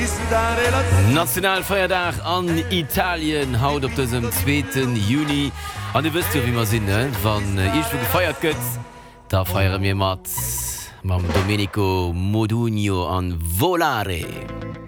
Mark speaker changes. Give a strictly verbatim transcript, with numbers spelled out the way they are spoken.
Speaker 1: Nationalfeiertag an Italien haut op dem zweiten Juni. An du wisst ja, wie man sinn, wann ich für gefeiert gëtt, da feiere mir mat mam Domenico Modugno an Volare.